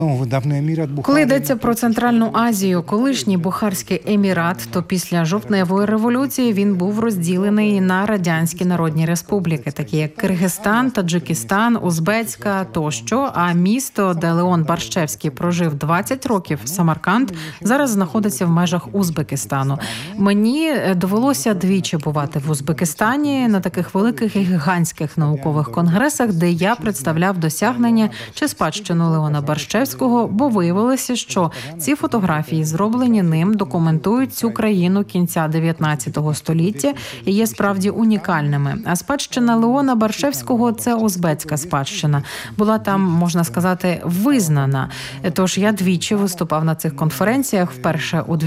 Коли йдеться про Центральну Азію, колишній Бухарський Емірат, то після жовтневої революції він був розділений на радянські народні республіки, такі як Киргизстан, Таджикистан, Узбецька тощо. А місто, де Леон Барщевський прожив 20 років, Самарканд, зараз знаходиться в межах Узбекистану. Мені довелося двічі бувати в Узбекистані на таких великих і гігантських наукових конгресах, де я представляв досягнення чи спадщину Леона Барщевського, бо виявилося, що ці фотографії, зроблені ним, документують цю країну кінця 19 століття і є справді унікальними. А спадщина Леона Барщевського – це узбецька спадщина. Була там, можна сказати, визнана. Тож я двічі виступав на цих конференціях. Вперше у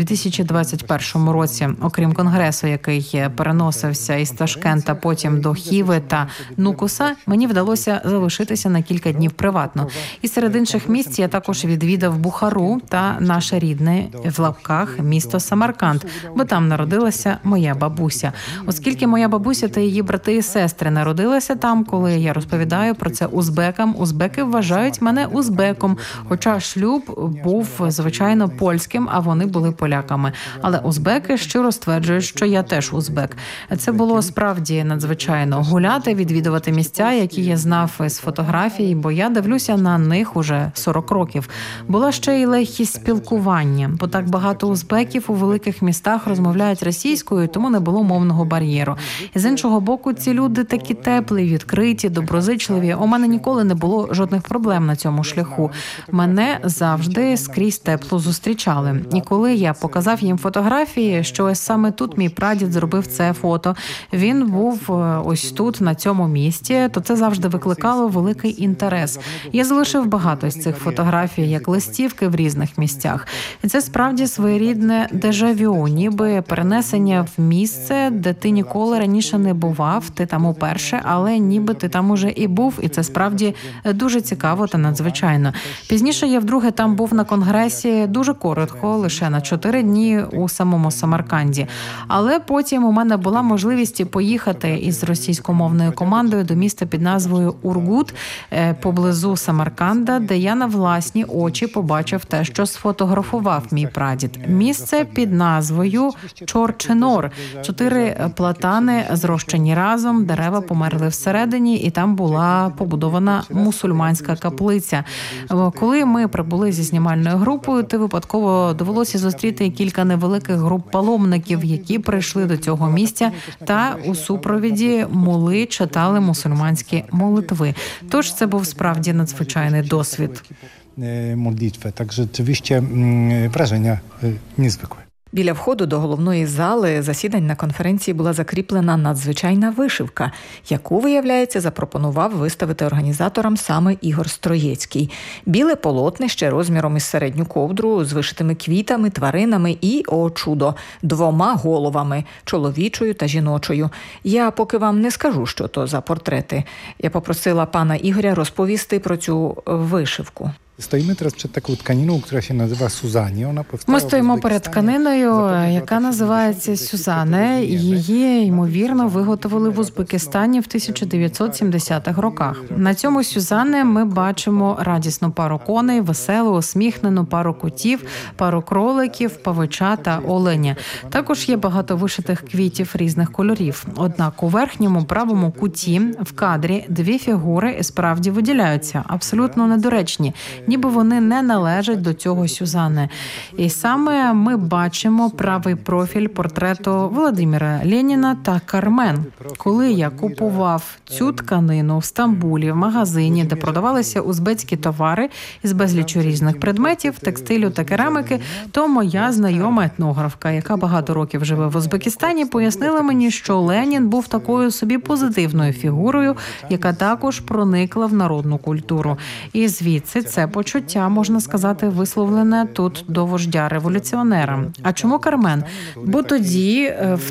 2021 році, окрім конгресу, який переносився із Ташкента, потім до Хіви та Нукуса, мені вдалося залишитися на кілька днів приватно. І серед інших місць я також відвідав Бухару та наше рідне, в лапках, місто Самарканд, бо там народилася моя бабуся. Оскільки моя бабуся та її брати і сестри народилися там, коли я розповідаю про це узбекам, узбеки вважають мене узбеком, хоча шлюб був, звичайно, польським, а вони були поляками. Але узбеки щиро стверджують, що я теж узбек. Це було справді надзвичайно гуляти, відвідувати місця, які я знав з фотографій, бо я дивлюся на них уже 40 років. Була ще й легкість спілкування, бо так багато узбеків у великих містах розмовляють російською, тому не було мовного бар'єру. І з іншого боку, ці люди такі теплі, відкриті, доброзичливі. У мене ніколи не було жодних проблем на цьому шляху. Мене завжди скрізь тепло зустрічали. І коли я показав їм фотографії, що ось саме тут мій прадід зробив це фото, він був ось тут, на цьому місці, то це завжди викликало великий інтерес. Я залишив багато з цих фотографій, як листівки в різних місцях. І це справді своєрідне дежавю, ніби перенесення в місце, де ти ніколи раніше не бував, ти там уперше, але ніби ти там уже і був, і це справді дуже цікаво та надзвичайно. Пізніше я вдруге там був на конгресі дуже коротко, лише на 4 дні у самому Самарканді. Але потім у мене була можливість поїхати із російськомовною командою до міста під назвою Ургут, поблизу Самарканда, де я на власні очі побачив те, що сфотографував мій прадід. Місце під назвою Чорченор. 4 платани зрощені разом, дерева померли всередині, і там була побудована мусульманська каплиця. Коли ми прибули зі знімальною групою, то випадково довелося зустріти кілька невеликих груп паломників, які прийшли до цього місця та у супровіді мули читали мусульманські молитви. Тож це був справді надзвичайний досвід. Modlitwę. Tak rzeczywiście wrażenia niezwykłe. Біля входу до головної зали засідань на конференції була закріплена надзвичайна вишивка, яку, виявляється, запропонував виставити організаторам саме Ігор Строєцький. Біле полотнище розміром із середню ковдру з вишитими квітами, тваринами і, о чудо, 2 головами – чоловічою та жіночою. Я поки вам не скажу, що то за портрети. Я попросила пана Ігоря розповісти про цю вишивку. Стоїмо зараз перед такою тканиною, яка się nazywa Suzanie. Ми стоїмо перед тканиною, яка називається Сюзане. Її, ймовірно, виготовили в Узбекистані в 1970-х роках. На цьому Сюзане ми бачимо радісну пару коней, веселу, усміхнену пару котів, пару кроликів, павича та оленя. Також є багато вишитих квітів різних кольорів. Однак у верхньому правому куті в кадрі 2 фігури справді виділяються, абсолютно недоречні, ніби вони не належать до цього Сюзане. І саме ми бачимо правий профіль портрету Володимира Леніна та Кармен. Коли я купував цю тканину в Стамбулі, в магазині, де продавалися узбецькі товари із безлічу різних предметів, текстилю та кераміки, то моя знайома етнографка, яка багато років живе в Узбекистані, пояснила мені, що Ленін був такою собі позитивною фігурою, яка також проникла в народну культуру. І звідси це почуття, можна сказати, висловлене тут до вождя-революціонера. А чому Кармен? Бо тоді, в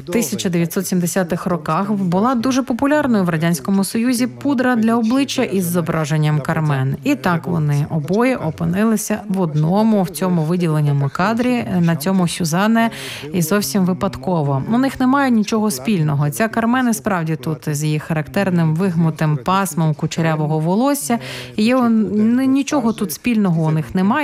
1970-х роках, була дуже популярною в Радянському Союзі пудра для обличчя із зображенням Кармен. І так вони обоє опинилися в одному, в цьому виділеному кадрі, на цьому Сюзане, і зовсім випадково. У них немає нічого спільного. Ця Кармен і справді тут з її характерним вигнутим пасмом кучерявого волосся. Є нічого тут спільного у них немає.